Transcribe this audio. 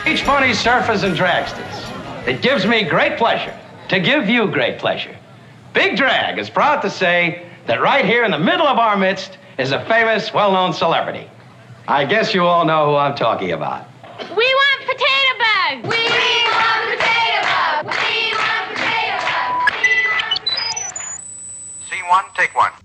Beach ponies, surfers, and dragsters. It gives me great pleasure to give you great pleasure. Big Drag is proud to say that right here in the middle of our midst is a famous, well-known celebrity. I guess you all know who I'm talking about. We want potato bugs! We want potato bugs! We want potato bugs! We want potato bugs! Scene one, take one.